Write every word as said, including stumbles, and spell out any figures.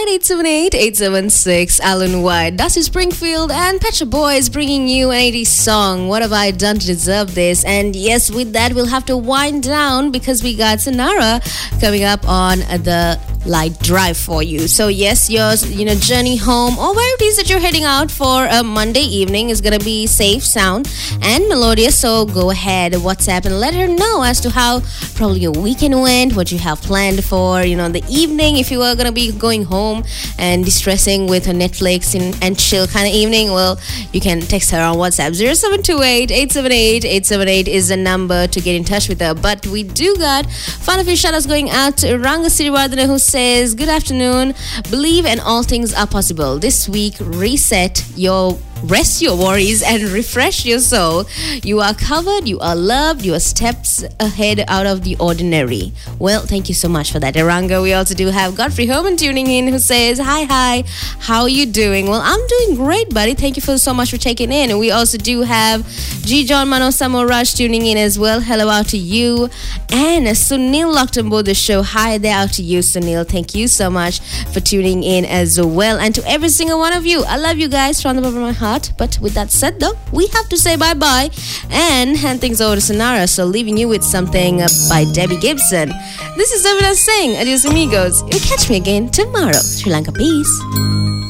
eight seven eight, eight seven six. Alan White, Dusty Springfield and Pet Shop Boys bringing you an eighties song. What have I done to deserve this? And yes, with that we'll have to wind down because we got Sonara coming up on the light drive for you. So yes, your you know journey home or where it is that you're heading out for a Monday evening is gonna be safe, sound and melodious. So go ahead, WhatsApp and let her know as to how probably your weekend went, what you have planned for you know the evening. If you were gonna be going home and distressing with a Netflix and, and chill kind of evening, well, you can text her on WhatsApp. Zero seven two eight, eight seven eight, eight seven eight is the number to get in touch with her. But we do got fun of your shout outs going out to Ranga Sirivardhana, who says, good afternoon, believe and all things are possible. This week, reset your rest your worries and refresh your soul. You are covered, you are loved, you are steps ahead out of the ordinary. Well, thank you so much for that, Aranga. We also do have Godfrey Herman tuning in, who says, hi, hi, how are you doing? Well, I'm doing great, buddy. Thank you for so much for checking in. And we also do have G. John Mano Samoraj tuning in as well. Hello out to you. And Sunil locked on board the show. Hi there out to you, Sunil. Thank you so much for tuning in as well. And to every single one of you, I love you guys from the bottom of my heart. But with that said, though, we have to say bye-bye and hand things over to Sonara. So leaving you with something uh, by Debbie Gibson. This is Davina saying adios amigos. You'll catch me again tomorrow. Sri Lanka, peace.